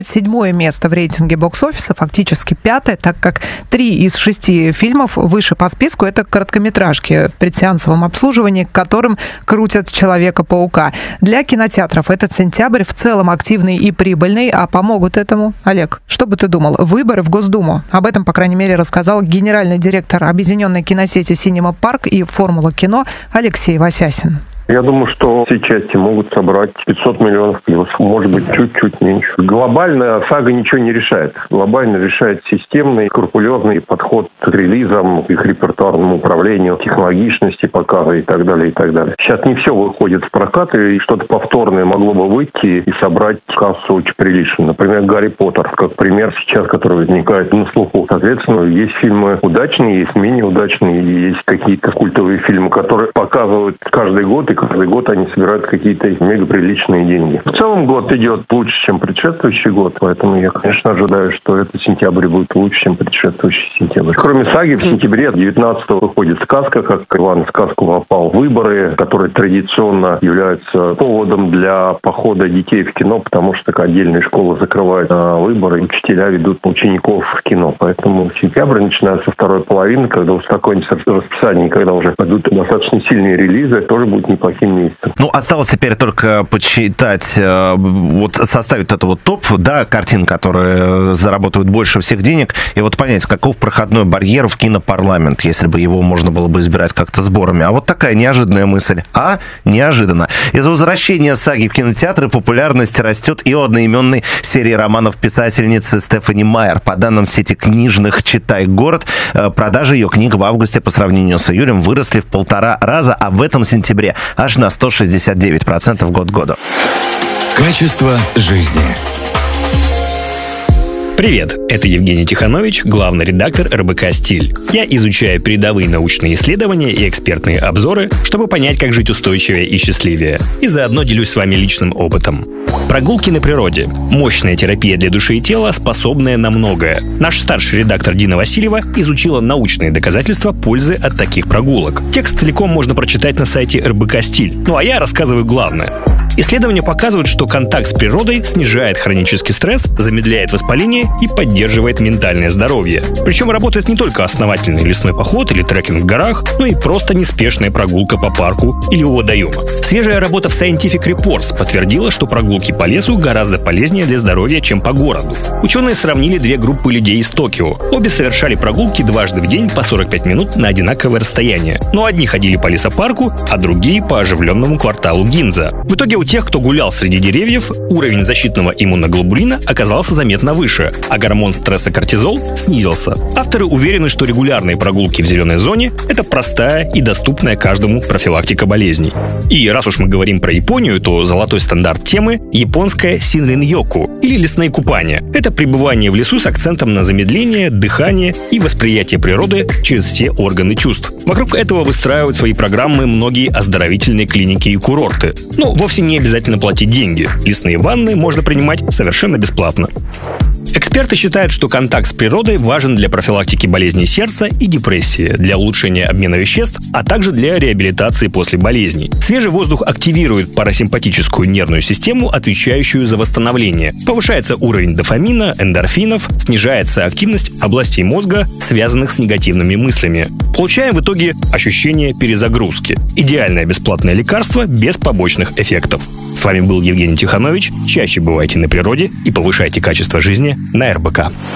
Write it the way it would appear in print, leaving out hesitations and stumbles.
7-е место в рейтинге бокс-офиса, фактически 5-е, так как 3 из 6 фильмов выше по списку — это короткометражки в предсеансовом обслуживании, к которым крутят Человека-паука. Для кинотеатров этот сентябрь в целом активный и прибыльный, а помогут этому, Олег, что бы ты думал, выборы в Госдуму? Об этом, по крайней мере, рассказал генеральный директор объединенной киносети «Синема Парк» и «Формула кино» Алексей Васясин. Я думаю, что все части могут собрать 500 миллионов плюс, может быть, чуть-чуть меньше. Глобально сага ничего не решает. Глобально решает системный, скрупулезный подход к релизам, их репертуарному управлению, технологичности показа и так далее, и так далее. Сейчас не все выходит в прокат, и что-то повторное могло бы выйти и собрать кассу очень прилично. Например, «Гарри Поттер», как пример сейчас, который возникает на слуху. Соответственно, есть фильмы удачные, есть менее удачные, есть какие-то культовые фильмы, которые показывают каждый год, и каждый год они собирают какие-то мегаприличные деньги. В целом год идет лучше, чем предшествующий год, поэтому я, конечно, ожидаю, что этот сентябрь будет лучше, чем предшествующий сентябрь. Кроме саги, в сентябре 19-го выходит сказка, как Иван в сказку попал. Выборы, которые традиционно являются поводом для похода детей в кино, потому что отдельные школы закрывают выборы, учителя ведут учеников в кино. Поэтому сентябрь начинается второй половины, когда устаканится расписание, когда уже пойдут достаточно сильные релизы, тоже будет неплохим месяцем. Осталось теперь только почитать, составить это топ, картин, которые заработают больше всех денег, и понять, каков проходной барьер в кинопарламент, если бы его можно было бы избирать как-то сборами. А такая неожиданная мысль. Неожиданно. Из-за возвращения саги в кинотеатры популярность растет и у одноименной серии романов писательницы Стефани Майер. По данным сети книжных «Читай город», продажи ее книг в августе по сравнению с июлем выросли в 1,5 раза, а в этом сентябре аж на 169% год к году. Качество жизни. Привет, это Евгений Тиханович, главный редактор РБК «Стиль». Я изучаю передовые научные исследования и экспертные обзоры, чтобы понять, как жить устойчивее и счастливее. И заодно делюсь с вами личным опытом. Прогулки на природе. Мощная терапия для души и тела, способная на многое. Наш старший редактор Дина Васильева изучила научные доказательства пользы от таких прогулок. Текст целиком можно прочитать на сайте РБК «Стиль». А я рассказываю главное. Исследования показывают, что контакт с природой снижает хронический стресс, замедляет воспаление и поддерживает ментальное здоровье. Причем работает не только основательный лесной поход или трекинг в горах, но и просто неспешная прогулка по парку или у водоема. Свежая работа в Scientific Reports подтвердила, что прогулки по лесу гораздо полезнее для здоровья, чем по городу. Ученые сравнили 2 группы людей из Токио. Обе совершали прогулки дважды в день по 45 минут на одинаковое расстояние. Но одни ходили по лесопарку, а другие по оживленному кварталу Гинза. В итоге у тех, кто гулял среди деревьев, уровень защитного иммуноглобулина оказался заметно выше, а гормон стресса кортизол снизился. Авторы уверены, что регулярные прогулки в зеленой зоне – это простая и доступная каждому профилактика болезней. И раз уж мы говорим про Японию, то золотой стандарт темы – японское синрин-йоку, или лесные купания. Это пребывание в лесу с акцентом на замедление, дыхание и восприятие природы через все органы чувств. Вокруг этого выстраивают свои программы многие оздоровительные клиники и курорты. Но вовсе не обязательно платить деньги. Лесные ванны можно принимать совершенно бесплатно. Эксперты считают, что контакт с природой важен для профилактики болезней сердца и депрессии, для улучшения обмена веществ, а также для реабилитации после болезней. Свежий воздух активирует парасимпатическую нервную систему, отвечающую за восстановление. Повышается уровень дофамина, эндорфинов, снижается активность областей мозга, связанных с негативными мыслями. Получаем в итоге ощущение перезагрузки. Идеальное бесплатное лекарство без побочных эффектов. С вами был Евгений Тиханович. Чаще бывайте на природе и повышайте качество жизни на РБК.